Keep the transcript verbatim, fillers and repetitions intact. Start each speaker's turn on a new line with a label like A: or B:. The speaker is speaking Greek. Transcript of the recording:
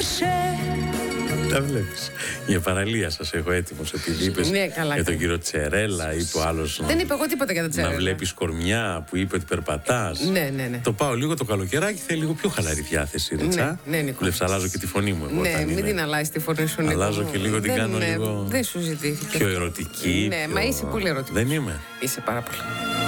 A: Τα βλέπεις. Για παραλία σας έχω έτοιμος, επειδή είπες
B: Ναι, καλά,
A: για τον
B: καλά.
A: κύριο Τσερέλα, είπε ο άλλος.
B: Δεν είπε εγώ τίποτα για τα Τσερέλα.
A: Να βλέπεις κορμιά που είπε ότι περπατάς.
B: Ναι, ναι, ναι.
A: Το πάω λίγο το καλοκαιράκι, θέλει λίγο πιο χαλαρή διάθεση, Ρίτσα.
B: Ναι, ναι, Νίκο.
A: Βλέπεις, αλλάζω και τη φωνή μου εγώ.
B: Ναι,
A: όταν
B: μην
A: είμαι.
B: την αλλάζει τη φωνή σου, Νίκο.
A: Αλλάζω και λίγο, την
B: Δεν,
A: κάνω
B: ναι,
A: λίγο
B: Δεν σου ζητήθηκε.
A: πιο ερωτική.
B: Ναι,
A: πιο...
B: μα είσαι πολύ ερωτική.
A: Δεν είμαι.
B: Είσαι πάρα πολύ.